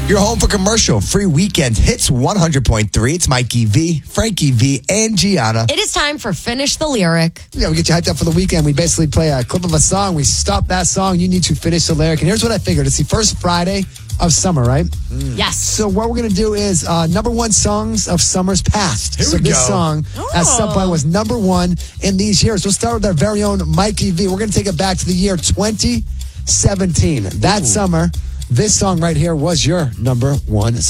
You're home for commercial free weekend hits 100.3. It's Mikey V, Frankie V, and Gianna. It is time for Finish the Lyric. Yeah, we get you hyped up for the weekend. We basically play a clip of a song. We stop that song. You need to finish the lyric. And here's what I figured. It's the first Friday of summer, right? Yes. So what we're going to do is number one songs of summers past. Here so we this go. song at some point was number one in these years. We'll start with our very own Mikey V. We're going to take it back to the year 2017. That summer, this song right here was your number one